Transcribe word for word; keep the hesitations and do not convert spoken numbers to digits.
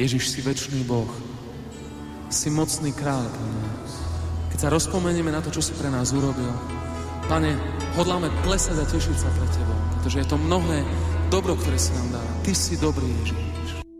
Ježiš, si večný Boh. Si mocný kráľ, Pane. Keď sa rozpomenieme na to, čo si pre nás urobil, Pane, hodláme plesať a tešiť sa pre Tebou, pretože je to mnohé dobro, ktoré si nám dal. Ty si dobrý, Ježiš.